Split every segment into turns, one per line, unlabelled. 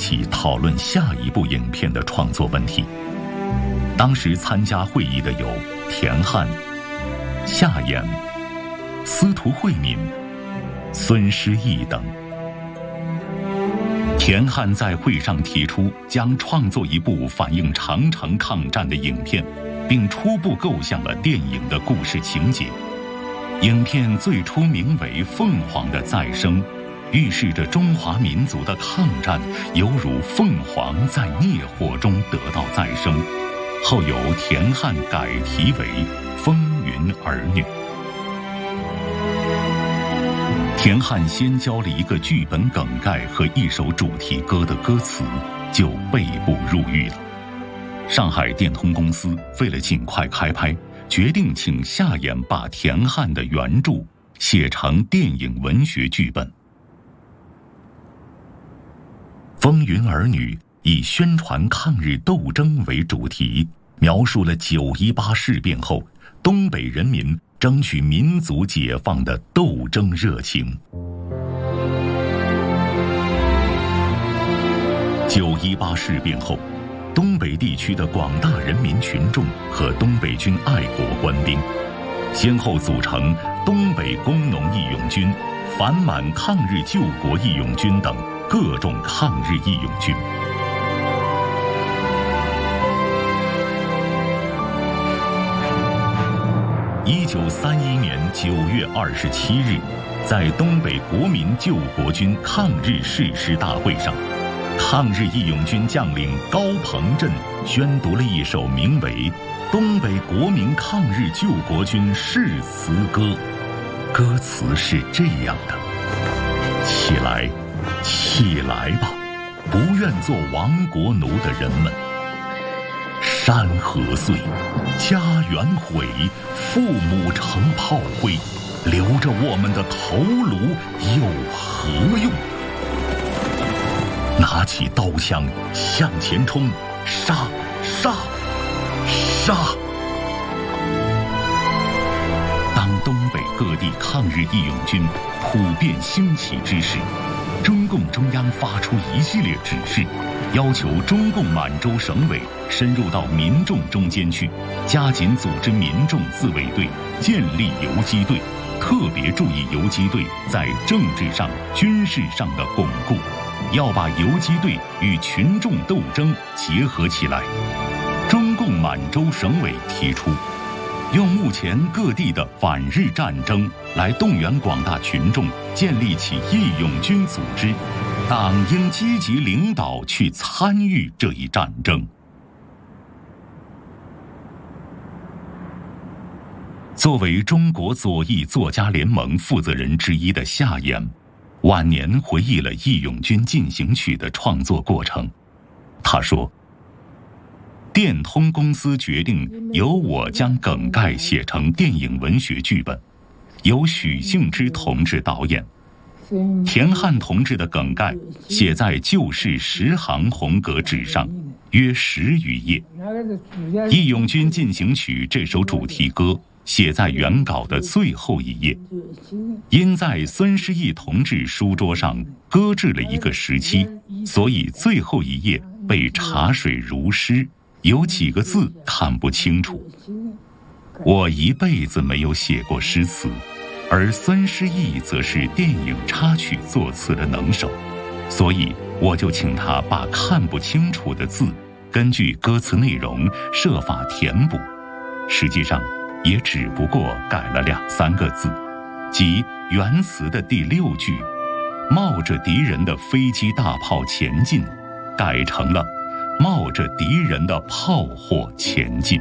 起讨论下一部影片的创作问题。当时参加会议的有田汉、夏衍、司徒慧敏、孙师义等。田汉在会上提出将创作一部反映长城抗战的影片，并初步构想了电影的故事情节。影片最初名为《凤凰的再生》，预示着中华民族的抗战犹如凤凰在烈火中得到再生。后由田汉改题为《风云儿女》。田汉先交了一个剧本梗概和一首主题歌的歌词，就被捕入狱了。上海电通公司为了尽快开拍，决定请夏衍把田汉的原著写成电影文学剧本。《风云儿女》以宣传抗日斗争为主题，描述了9·18事变后东北人民争取民族解放的斗争热情。9·18事变后，东北地区的广大人民群众和东北军爱国官兵，先后组成东北工农义勇军、反满抗日救国义勇军等各种抗日义勇军。1931年9月27日，在东北国民救国军抗日誓师大会上，抗日义勇军将领高鹏震宣读了一首名为《东北国民抗日救国军誓词歌》，歌词是这样的：起来，起来吧，不愿做亡国奴的人们！山河碎，家园毁，父母成炮灰，留着我们的头颅有何用？拿起刀枪向前冲，杀杀杀！当东北各地抗日义勇军普遍兴起之时，中共中央发出一系列指示，要求中共满洲省委深入到民众中间去，加紧组织民众自卫队，建立游击队，特别注意游击队在政治上、军事上的巩固，要把游击队与群众斗争结合起来。中共满洲省委提出，用目前各地的反日战争来动员广大群众，建立起义勇军组织，党应积极领导去参与这一战争。作为中国左翼作家联盟负责人之一的夏衍，晚年回忆了《义勇军进行曲》的创作过程。他说，电通公司决定由我将梗概写成电影文学剧本，由许幸之同志导演。田汉同志的梗概写在旧式10行红格纸上，约10余页。《义勇军进行曲》这首主题歌写在原稿的最后一页，因在孙师义同志书桌上搁置了一个时期，所以最后一页被茶水如湿，有几个字看不清楚。我一辈子没有写过诗词，而孙师义则是电影插曲作词的能手，所以我就请他把看不清楚的字根据歌词内容设法填补，实际上也只不过改了2、3个字，即原词的第6句冒着敌人的飞机大炮前进，改成了冒着敌人的炮火前进。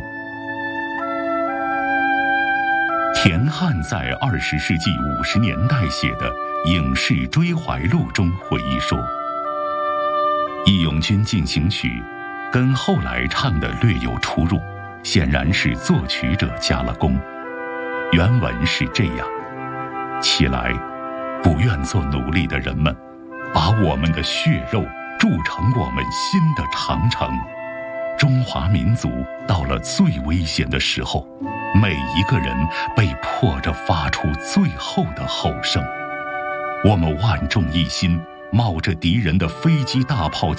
田汉在20世纪50年代写的《影视追怀录》中回忆说，《义勇军进行曲》跟后来唱的略有出入，显然是作曲者加了工。原文是这样：起来，不愿做奴隶的人们，把我们的血肉铸成我们新的长城。中华民族到了最危险的时候，每一个人被迫着发出最后的吼声。我们万众一心，冒着敌人的飞机大炮